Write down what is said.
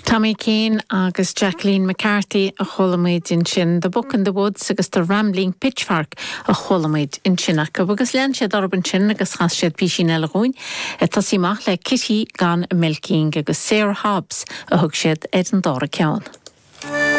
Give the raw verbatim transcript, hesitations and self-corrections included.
Tommy Keane agus Jacqueline McCarthy a cholamid in sin The Book in the Woods agus the Rambling Pitchfork a cholamid in sinach agus lean siad orban sin agus chas siad písin eile gúin e tasíach le Kitty gan Milking agus Sarah Hobbs a thug siad ed an dóra ceann.